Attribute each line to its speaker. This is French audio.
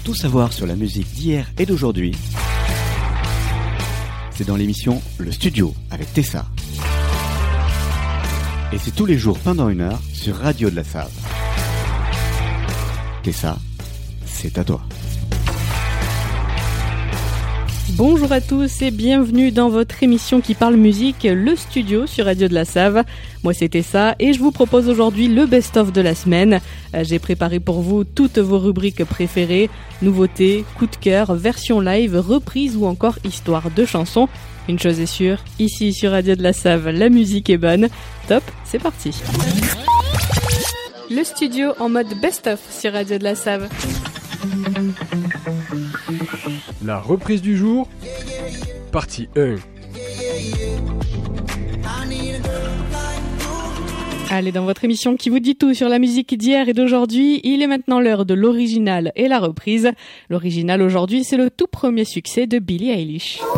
Speaker 1: tout savoir sur la musique d'hier et d'aujourd'hui, c'est dans l'émission Le Studio avec Tessa. Et c'est tous les jours pendant 1 heure sur Radio de la Save. Tessa, c'est à toi.
Speaker 2: Bonjour à tous et bienvenue dans votre émission qui parle musique, Le Studio sur Radio de la Save. Moi c'est Tessa et je vous propose aujourd'hui le best-of de la semaine. J'ai préparé pour vous toutes vos rubriques préférées, nouveautés, coups de cœur, version live, reprise ou encore histoire de chansons. Une chose est sûre, ici sur Radio de la Save, la musique est bonne. Top, c'est parti. Le Studio en mode best-of sur Radio de la Save.
Speaker 3: La reprise du jour, partie 1.
Speaker 2: Allez, dans votre émission qui vous dit tout sur la musique d'hier et d'aujourd'hui, il est maintenant l'heure de l'original et la reprise. L'original aujourd'hui, c'est le tout premier succès de Billie Eilish.